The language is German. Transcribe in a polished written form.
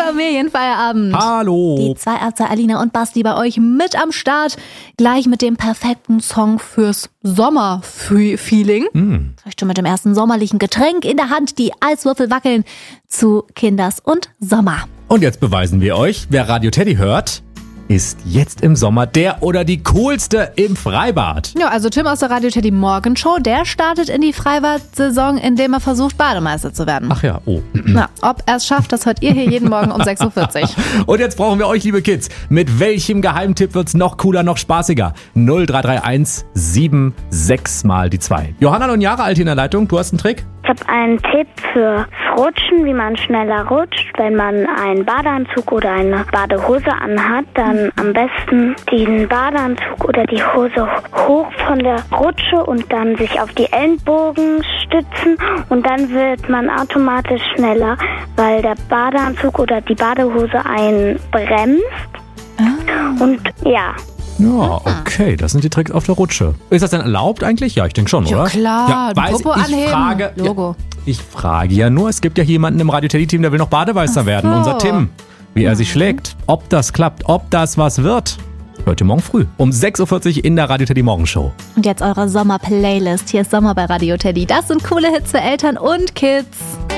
Familienfeierabend. Hallo. Die zwei Ärzte Alina und Basti bei euch mit am Start. Gleich mit dem perfekten Song fürs Sommerfeeling. Vielleicht schon mit dem ersten sommerlichen Getränk in der Hand, die Eiswürfel wackeln zu Kinders und Sommer. Und jetzt beweisen wir euch, wer Radio Teddy hört, ist jetzt im Sommer der oder die coolste im Freibad. Ja, also Tim aus der Radio Teddy Morgenshow, der startet in die Freibad-Saison, indem er versucht, Bademeister zu werden. Ach ja, oh. Na, ob er es schafft, das hört ihr hier jeden Morgen um 6.40 Uhr. Und jetzt brauchen wir euch, liebe Kids. Mit welchem Geheimtipp wird's noch cooler, noch spaßiger? 0331 76 mal die 2. Johanna, 9 Jahre alt in der Leitung. Du hast einen Trick? Ich habe einen Tipp fürs Rutschen, wie man schneller rutscht. Wenn man einen Badeanzug oder eine Badehose anhat, dann am besten den Badeanzug oder die Hose hoch von der Rutsche und dann sich auf die Ellenbogen stützen und dann wird man automatisch schneller, weil der Badeanzug oder die Badehose einen bremst. Und ja. Ja, okay, das sind die Tricks auf der Rutsche. Ist das denn erlaubt eigentlich? Ja, ich denke schon, Ja, oder? klar, ja, Popo anheben, Logo. Ich frage ja nur, es gibt ja jemanden im Radio Teddy Team, der will noch Bademeister werden, unser Tim. Wie er sich schlägt, ob das klappt, ob das was wird. Hört ihr morgen früh um 6.40 Uhr in der Radio Teddy Morgenshow. Und jetzt eure Sommer-Playlist. Hier ist Sommer bei Radio Teddy. Das sind coole Hits für Eltern und Kids.